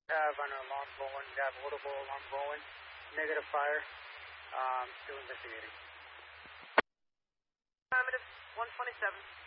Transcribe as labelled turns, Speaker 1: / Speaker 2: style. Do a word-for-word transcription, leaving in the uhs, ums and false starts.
Speaker 1: Have an alarm going, we have a audible alarm going, negative fire, um, still investigating.
Speaker 2: Affirmative, one twenty-seven.